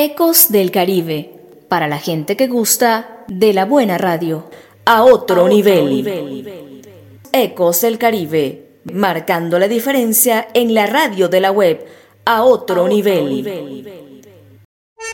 Ecos del Caribe, para la gente que gusta de la buena radio. A otro nivel. Ecos del Caribe, marcando la diferencia en la radio de la web. A otro nivel.